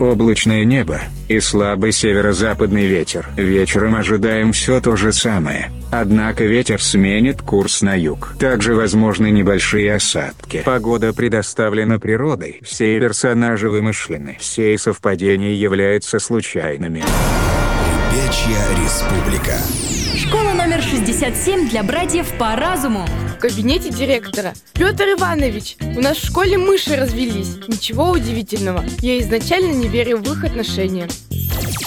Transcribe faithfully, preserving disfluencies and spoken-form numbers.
Облачное небо и слабый северо-западный ветер. Вечером ожидаем все то же самое. Однако ветер сменит курс на юг. Также возможны небольшие осадки. Погода предоставлена природой. Все персонажи вымышлены. Все совпадения являются случайными. Рыбячья республика. Школа номер шестьдесят семь для братьев по разуму. В кабинете директора. Петр Иванович, у нас в школе мыши развелись. Ничего удивительного. Я изначально не верил в их отношения.